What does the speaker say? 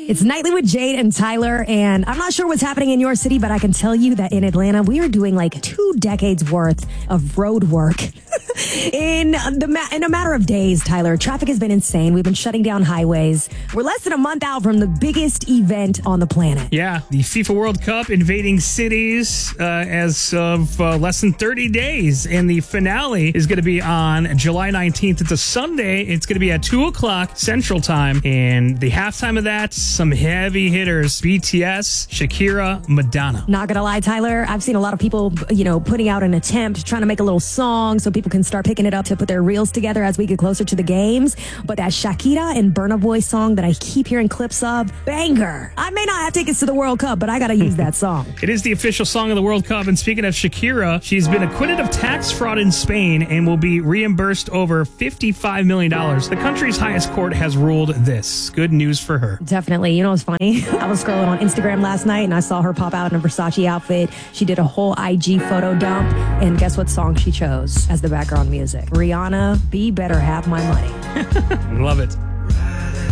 It's Nightly with Jade and Tyler, and I'm not sure what's happening in your city, but I can tell you that in Atlanta, we are doing like 2 decades worth of road work. In a matter of days, Tyler, traffic has been insane. We've been shutting down highways. We're less than a month out from the biggest event on the planet. Yeah, the FIFA World Cup invading cities as of less than 30 days. And the finale is going to be on July 19th. It's a Sunday. It's going to be at 2 o'clock Central Time. And the halftime of that, some heavy hitters. BTS, Shakira, Madonna. Not going to lie, Tyler, I've seen a lot of people, putting out an attempt, trying to make a little song so people can start picking it up to put their reels together as we get closer to the games. But that Shakira and Burna Boy song that I keep hearing clips of, banger. I may not have tickets to the World Cup, but I got to use that song. It is the official song of the World Cup. And speaking of Shakira, she's been acquitted of tax fraud in Spain and will be reimbursed over $55 million. The country's highest court has ruled this. Good news for her. Definitely. You know what's funny? I was scrolling on Instagram last night and I saw her pop out in a Versace outfit. She did a whole IG photo dump. And guess what song she chose as the background music? Rihanna, Be Better Have My Money. Love it.